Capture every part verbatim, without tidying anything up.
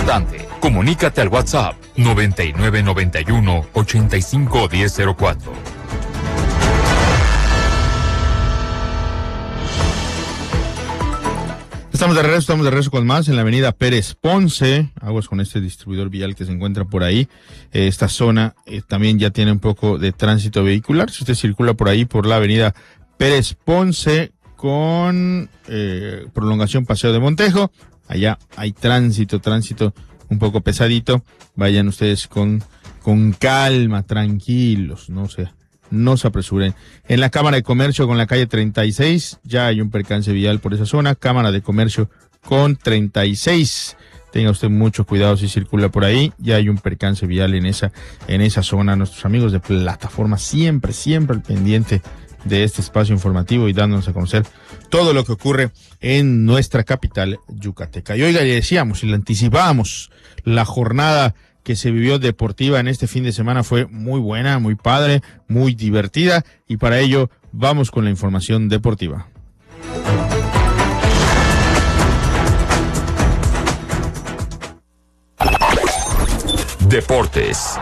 importante. Comunícate al WhatsApp noventa y nueve noventa y uno ochenta y cinco diez cero cuatro. Estamos de regreso, estamos de regreso con más en la avenida Pérez Ponce. Aguas con este distribuidor vial que se encuentra por ahí. Eh, esta zona eh, también ya tiene un poco de tránsito vehicular. Si usted circula por ahí, por la avenida Pérez Ponce, con eh, prolongación Paseo de Montejo, allá hay tránsito, tránsito un poco pesadito. Vayan ustedes con, con calma, tranquilos, no sé. No se apresuren. En la Cámara de Comercio con la calle treinta y seis, ya hay un percance vial por esa zona. Cámara de Comercio con treinta y seis. Tenga usted mucho cuidado si circula por ahí. Ya hay un percance vial en esa, en esa zona. Nuestros amigos de Plataforma siempre, siempre al pendiente de este espacio informativo y dándonos a conocer todo lo que ocurre en nuestra capital yucateca. Y oiga, le decíamos y le anticipábamos, la jornada que se vivió deportiva en este fin de semana fue muy buena, muy padre, muy divertida, y para ello vamos con la información deportiva. Deportes.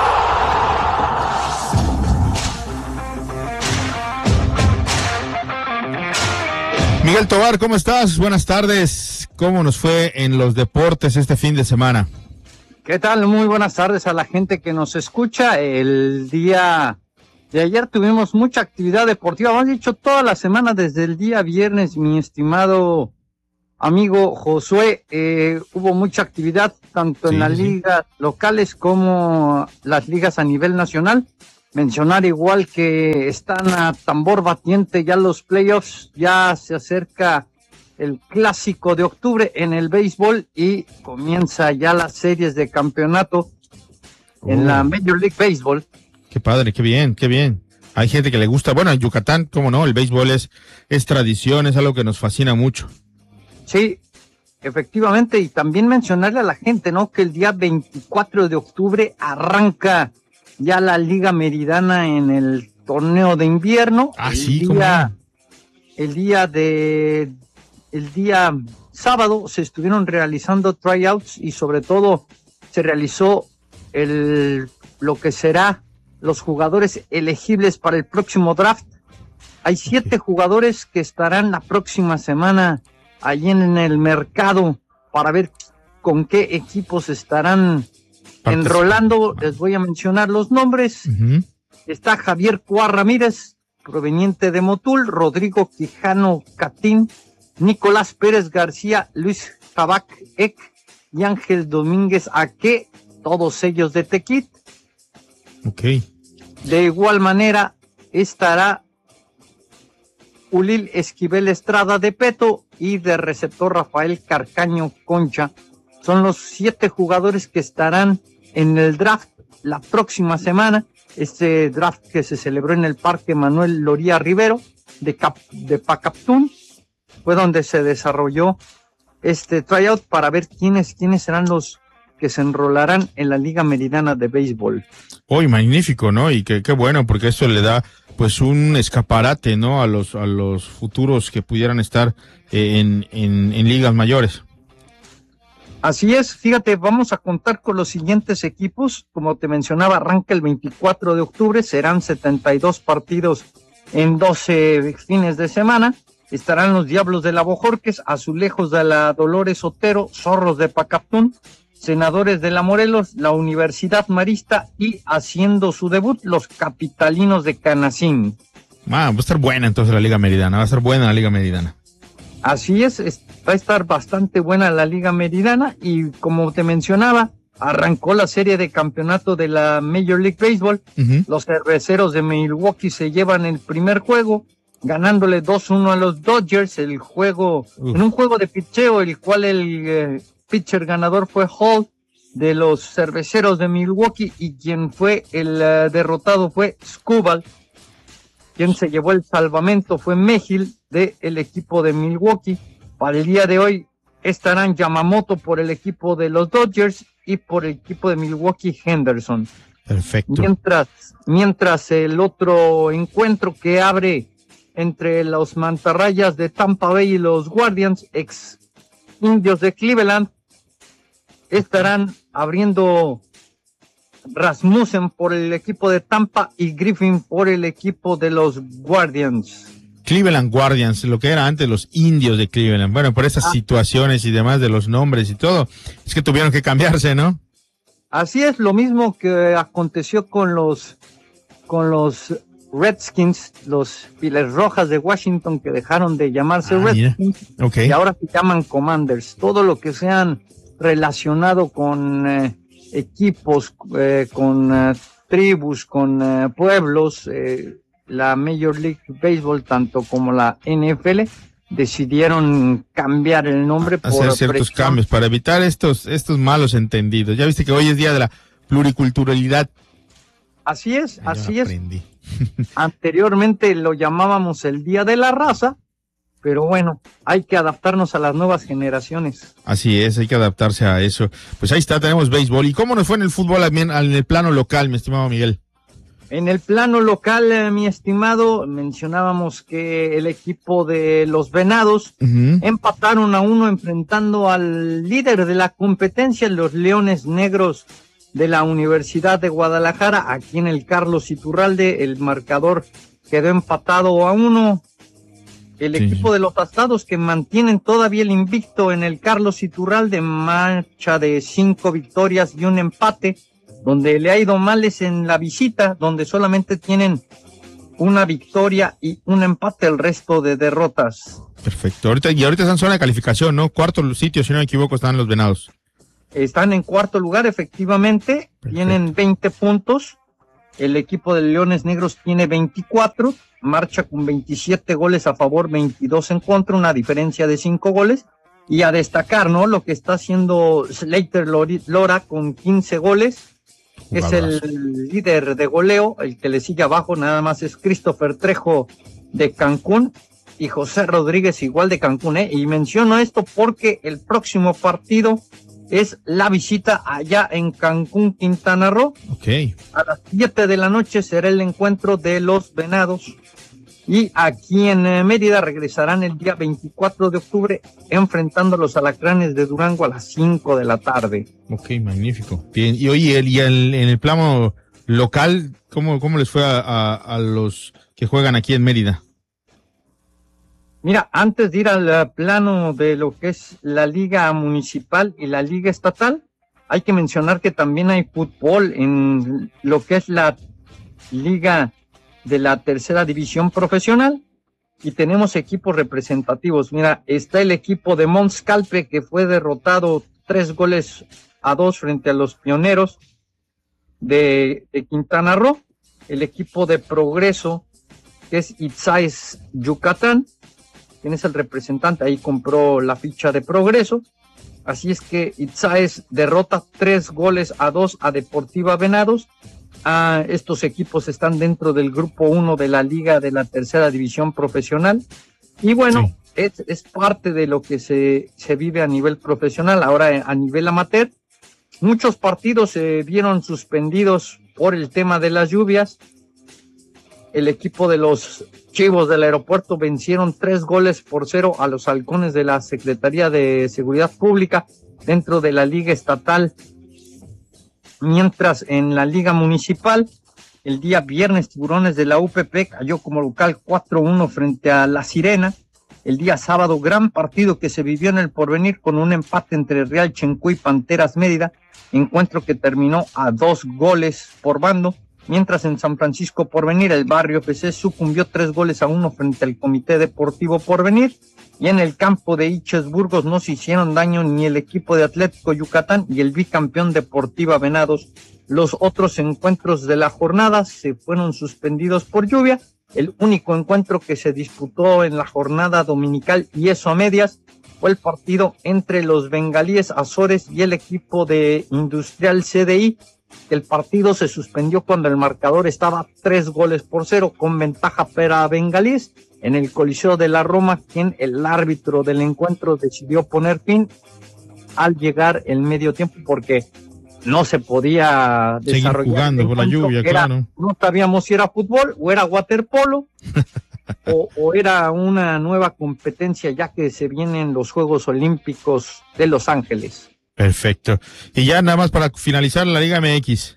Miguel Tobar, ¿cómo estás? Buenas tardes. ¿Cómo nos fue en los deportes este fin de semana? ¿Qué tal? Muy buenas tardes a la gente que nos escucha. El día de ayer tuvimos mucha actividad deportiva, hemos dicho toda la semana desde el día viernes, mi estimado amigo Josué. Eh, hubo mucha actividad tanto sí, en las sí. ligas locales como las ligas a nivel nacional. Mencionar igual que están a tambor batiente ya los playoffs, ya se acerca el clásico de octubre en el béisbol y comienza ya las series de campeonato uh, en la Major League Baseball. Qué padre, qué bien, qué bien. Hay gente que le gusta, bueno, en Yucatán, cómo no, el béisbol es, es tradición, es algo que nos fascina mucho. Sí, efectivamente, y también mencionarle a la gente, ¿no?, que el día veinticuatro de octubre arranca ya la Liga Meridana en el torneo de invierno. Ah, el sí, día, ¿cómo? El día de... El día sábado se estuvieron realizando tryouts y sobre todo se realizó el lo que será los jugadores elegibles para el próximo draft. Hay siete jugadores que estarán la próxima semana allí en el mercado para ver con qué equipos estarán enrolando. Les voy a mencionar los nombres. Uh-huh. Está Javier Cuá Ramírez, proveniente de Motul, Rodrigo Quijano Catín, Nicolás Pérez García, Luis Tabac Ek y Ángel Domínguez Aque, todos ellos de Tequit. Okay. De igual manera estará Ulil Esquivel Estrada de Peto y de receptor Rafael Carcaño Concha. Son los siete jugadores que estarán en el draft la próxima semana. Este draft que se celebró en el Parque Manuel Loría Rivero de, Cap, de Pacaptún fue donde se desarrolló este tryout para ver quiénes, quiénes serán los que se enrolarán en la Liga Meridana de Béisbol. Uy, magnífico, ¿no? Y qué, qué bueno, porque esto le da pues un escaparate, ¿no?, a los a los futuros que pudieran estar eh, en, en, en ligas mayores. Así es, fíjate, vamos a contar con los siguientes equipos. Como te mencionaba, arranca el veinticuatro de octubre, serán setenta y dos partidos en doce fines de semana. Estarán los Diablos de la Bojorques, Azulejos de la Dolores Otero, Zorros de Pacaptún, Senadores de la Morelos, la Universidad Marista y haciendo su debut, los Capitalinos de Canacín. Ah, va a estar buena entonces la Liga Meridana, va a estar buena la Liga Meridana. Así es, es va a estar bastante buena la Liga Meridana y como te mencionaba, arrancó la serie de campeonato de la Major League Baseball. Uh-huh. Los Cerveceros de Milwaukee se llevan el primer juego, ganándole dos uno a los Dodgers, el juego, uh. en un juego de pitcheo, el cual el eh, pitcher ganador fue Hall de los Cerveceros de Milwaukee y quien fue el uh, derrotado fue Skubal. Quien se llevó el salvamento fue Mejill del equipo de Milwaukee. Para el día de hoy estarán Yamamoto por el equipo de los Dodgers y por el equipo de Milwaukee Henderson. Perfecto. Mientras, mientras el otro encuentro que abre entre los Mantarrayas de Tampa Bay y los Guardians, ex Indios de Cleveland, estarán abriendo Rasmussen por el equipo de Tampa y Griffin por el equipo de los Guardians. Cleveland Guardians, lo que era antes los indios de Cleveland. Bueno, por esas ah. situaciones y demás de los nombres y todo, es que tuvieron que cambiarse, ¿no? Así es, lo mismo que aconteció con los con los Redskins, los Piles Rojas de Washington, que dejaron de llamarse ah, Redskins okay. y ahora se llaman Commanders. Todo lo que sean relacionado con eh, equipos, eh, con eh, tribus, con eh, pueblos, eh, la Major League Baseball, tanto como la N F L, decidieron cambiar el nombre. Hacer por ciertos presión. cambios para evitar estos estos malos entendidos. Ya viste que hoy es día de la pluriculturalidad. Así es, Ay, así es. Anteriormente lo llamábamos el Día de la Raza, pero bueno, hay que adaptarnos a las nuevas generaciones. Así es, hay que adaptarse a eso. Pues ahí está, tenemos béisbol. ¿Y cómo nos fue en el fútbol en el plano local, mi estimado Miguel? En el plano local, eh, mi estimado, mencionábamos que el equipo de los Venados uh-huh. empataron a uno enfrentando al líder de la competencia, los Leones Negros de la Universidad de Guadalajara. Aquí en el Carlos Iturralde el marcador quedó empatado a uno. El sí. equipo de los Astados, que mantienen todavía el invicto en el Carlos Iturralde, marcha de cinco victorias y un empate. Donde le ha ido mal es en la visita, donde solamente tienen una victoria y un empate, el resto de derrotas. Perfecto. Ahorita, y ahorita están en zona de calificación, ¿no? Cuarto sitio, si no me equivoco, están los Venados. Están en cuarto lugar, efectivamente. Perfecto. Tienen veinte puntos. El equipo de Leones Negros tiene veinticuatro. Marcha con veintisiete goles a favor, veintidós en contra, una diferencia de cinco goles. Y a destacar, ¿no? Lo que está haciendo Slater Lora con quince goles. Es el líder de goleo. El que le sigue abajo nada más es Christopher Trejo de Cancún y José Rodríguez igual de Cancún, ¿eh? Y menciono esto porque el próximo partido es la visita allá en Cancún, Quintana Roo. Okay. A las siete de la noche será el encuentro de los Venados. Y aquí en eh, Mérida regresarán el día veinticuatro de octubre enfrentando a los Alacranes de Durango a las cinco de la tarde. Ok, magnífico. Bien, y oye, el, y el, en el plano local, ¿cómo, cómo les fue a, a, a los que juegan aquí en Mérida? Mira, antes de ir al plano de lo que es la Liga Municipal y la Liga Estatal, hay que mencionar que también hay fútbol en lo que es la Liga de la tercera división profesional y tenemos equipos representativos. Mira, está el equipo de Mons Calpe, que fue derrotado tres goles a dos frente a los Pioneros de, de Quintana Roo. El equipo de Progreso, que es Itzáes Yucatán, quien es el representante, ahí compró la ficha de Progreso. Así es que Itzáes derrota tres goles a dos a Deportiva Venados. Ah, estos equipos están dentro del grupo uno de la liga de la tercera división profesional y bueno, sí. es, es parte de lo que se, se vive a nivel profesional. Ahora a nivel amateur, muchos partidos se vieron suspendidos por el tema de las lluvias. El equipo de los Chivos del Aeropuerto vencieron tres goles por cero a los Halcones de la Secretaría de Seguridad Pública dentro de la liga estatal. Mientras en la Liga Municipal, el día viernes, Tiburones de la U P P cayó como local cuatro uno frente a La Sirena. El día sábado, gran partido que se vivió en el Porvenir con un empate entre Real Chencú y Panteras Mérida, encuentro que terminó a dos goles por bando. Mientras en San Francisco Porvenir, el Barrio F C sucumbió tres goles a uno frente al Comité Deportivo Porvenir. Y en el campo de Iches Burgos no se hicieron daño ni el equipo de Atlético Yucatán y el bicampeón Deportiva Venados. Los otros encuentros de la jornada se fueron suspendidos por lluvia. El único encuentro que se disputó en la jornada dominical, y eso a medias, fue el partido entre los Bengalíes Azores y el equipo de Industrial C D I. El partido se suspendió cuando el marcador estaba tres goles por cero con ventaja para Bengalíes. En el Coliseo de la Roma, quien el árbitro del encuentro decidió poner fin al llegar el medio tiempo porque no se podía seguir desarrollar jugando por la lluvia, era, claro. No sabíamos si era fútbol o era waterpolo o, o era una nueva competencia, ya que se vienen los Juegos Olímpicos de Los Ángeles. Perfecto. Y ya nada más para finalizar la Liga M X.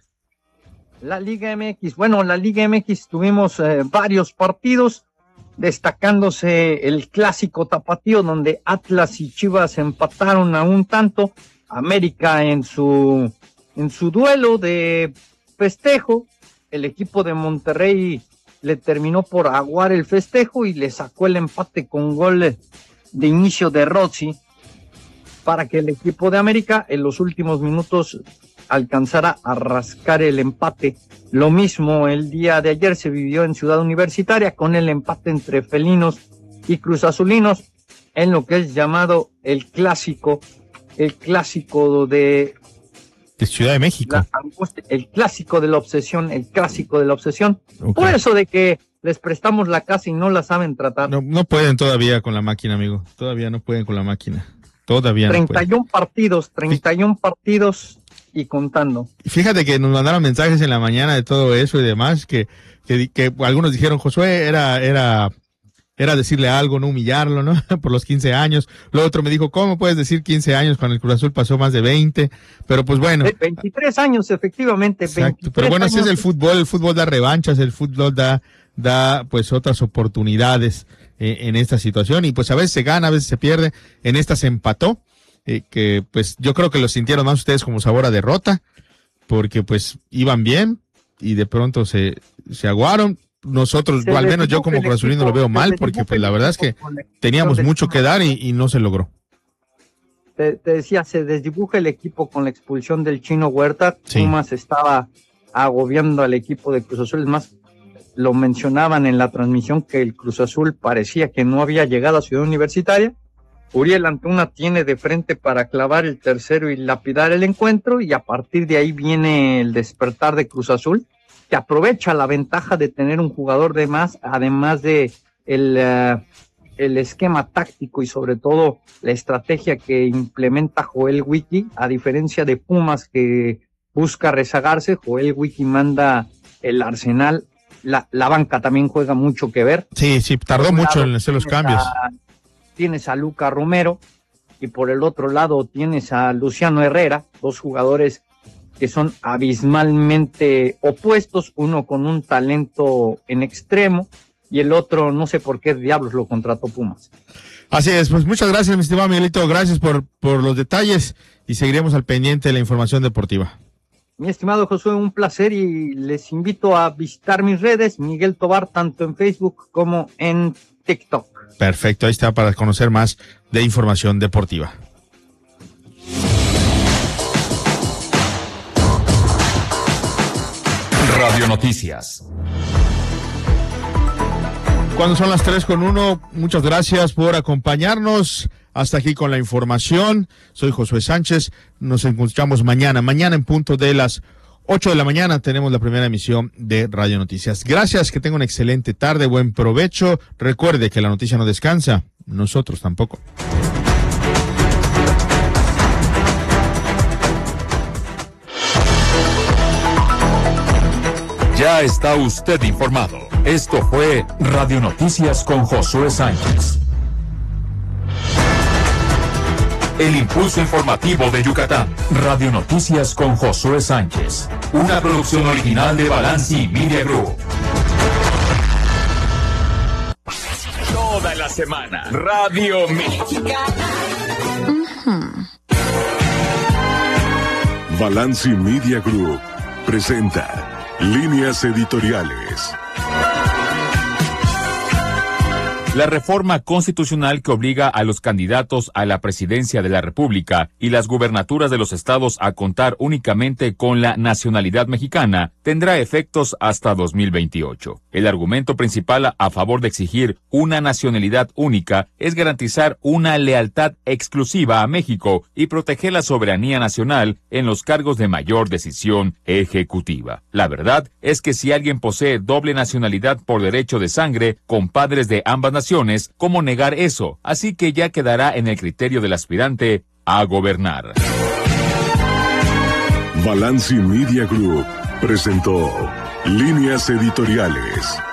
La Liga M X, bueno, la Liga M X tuvimos eh, varios partidos, destacándose el clásico tapatío donde Atlas y Chivas empataron a un tanto. América en su en su duelo de festejo, el equipo de Monterrey le terminó por aguar el festejo y le sacó el empate con gol de inicio de Rossi para que el equipo de América en los últimos minutos alcanzara a rascar el empate. Lo mismo el día de ayer se vivió en Ciudad Universitaria con el empate entre felinos y cruzazulinos en lo que es llamado el clásico, el clásico de, de Ciudad de México. La, el clásico de la obsesión, el clásico de la obsesión. Okay. Por eso de que les prestamos la casa y no la saben tratar. No, no pueden todavía con la máquina, amigo. Todavía no pueden con la máquina. Todavía no treinta y uno partidos, treinta y uno partidos y contando. Fíjate que nos mandaron mensajes en la mañana de todo eso y demás, que, que, que algunos dijeron, Josué, era, era, era decirle algo, no humillarlo, ¿no? Por los quince años. Lo otro me dijo, ¿cómo puedes decir quince años cuando el Cruz Azul pasó más de veinte? Pero pues bueno. veintitrés años, efectivamente. Exacto, pero bueno, así es el fútbol, el fútbol da revanchas, el fútbol da, da pues otras oportunidades eh, en esta situación y pues a veces se gana, a veces se pierde. En esta se empató. Eh, que pues yo creo que lo sintieron más ustedes como sabor a derrota, porque pues iban bien y de pronto se, se aguaron. Nosotros, o al menos yo como Cruz Azulino lo veo mal, porque pues la verdad es que teníamos mucho que dar y, y no se logró. Te, te decía, se desdibuja el equipo con la expulsión del Chino Huerta. Sí. Pumas estaba agobiando al equipo de Cruz Azul, es más, lo mencionaban en la transmisión que el Cruz Azul parecía que no había llegado a Ciudad Universitaria. Uriel Antuna tiene de frente para clavar el tercero y lapidar el encuentro, y a partir de ahí viene el despertar de Cruz Azul, que aprovecha la ventaja de tener un jugador de más, además de el, uh, el esquema táctico y sobre todo la estrategia que implementa Joel Wiki, a diferencia de Pumas que busca rezagarse. Joel Wiki manda el arsenal, la, la banca también juega mucho que ver. Sí, sí, tardó mucho en hacer los cambios. A, tienes a Luca Romero y por el otro lado tienes a Luciano Herrera, dos jugadores que son abismalmente opuestos, uno con un talento en extremo y el otro no sé por qué diablos lo contrató Pumas. Así es, pues muchas gracias mi estimado Miguelito, gracias por, por los detalles y seguiremos al pendiente de la información deportiva. Mi estimado Josué, un placer y les invito a visitar mis redes, Miguel Tobar, tanto en Facebook como en TikTok. Perfecto, ahí está para conocer más de información deportiva. Radio Noticias. Cuando son las tres con uno, muchas gracias por acompañarnos. Hasta aquí con la información. Soy Josué Sánchez. Nos encontramos mañana. Mañana en punto de las ocho de la mañana tenemos la primera emisión de Radio Noticias. Gracias, que tenga una excelente tarde, buen provecho. Recuerde que la noticia no descansa, nosotros tampoco. Ya está usted informado. Esto fue Radio Noticias con Josué Sánchez. El impulso informativo de Yucatán. Radio Noticias con Josué Sánchez. Una producción original de Balanci Media Group. Toda la semana. Radio Mexicana. Uh-huh. Balanci Media Group presenta Líneas Editoriales. La reforma constitucional que obliga a los candidatos a la presidencia de la República y las gubernaturas de los estados a contar únicamente con la nacionalidad mexicana tendrá efectos hasta dos mil veintiocho. El argumento principal a favor de exigir una nacionalidad única es garantizar una lealtad exclusiva a México y proteger la soberanía nacional en los cargos de mayor decisión ejecutiva. La verdad es que si alguien posee doble nacionalidad por derecho de sangre con padres de ambas naciones, ¿cómo negar eso? Así que ya quedará en el criterio del aspirante a gobernar. Balanci Media Group presentó Líneas Editoriales.